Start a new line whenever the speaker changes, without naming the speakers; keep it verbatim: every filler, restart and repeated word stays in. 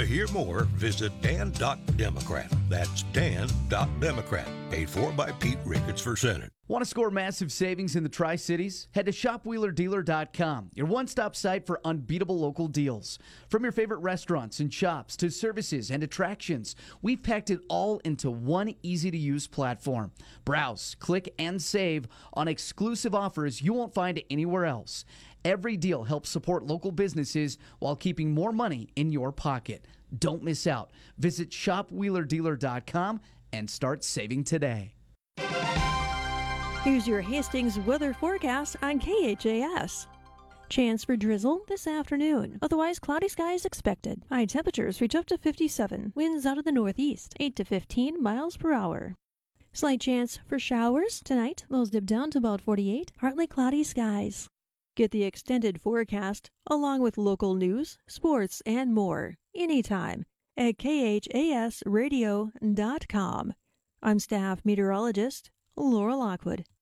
hear more, visit dan dot democrat. That's dan dot democrat. Paid for by Pete Ricketts for Senate.
Want to score massive savings in the Tri-Cities? Head to shop wheeler dealer dot com, your one-stop site for unbeatable local deals. From your favorite restaurants and shops to services and attractions, we've packed it all into one easy-to-use platform. Browse, click, and save on exclusive offers you won't find anywhere else. Every deal helps support local businesses while keeping more money in your pocket. Don't miss out. Visit shop wheeler dealer dot com and start saving today.
Here's your Hastings weather forecast on K H A S. Chance for drizzle this afternoon. Otherwise, cloudy skies expected. High temperatures reach up to fifty-seven. Winds out of the northeast, eight to fifteen miles per hour. Slight chance for showers tonight. Those dip down to about forty-eight. Partly cloudy skies. Get the extended forecast along with local news, sports, and more anytime at K H A S radio dot com. I'm staff meteorologist Laura Lockwood.